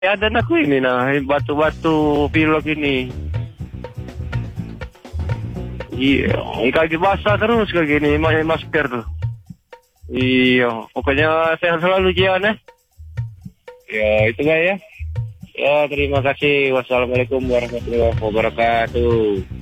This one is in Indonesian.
Ya, dan aku ini batu-batu pilok ini. Iya, kaki basah terus kaki ini, masker tuh. Iya, pokoknya sehat selalu Jian ya. Ya, itu ya. Ya, terima kasih. Wassalamualaikum warahmatullahi wabarakatuh.